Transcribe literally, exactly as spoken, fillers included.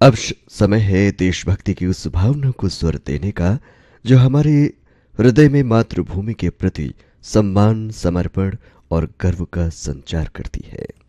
अब श- समय है देशभक्ति की उस भावना को स्वर देने का जो हमारे हृदय में मातृभूमि के प्रति सम्मान, समर्पण और गर्व का संचार करती है।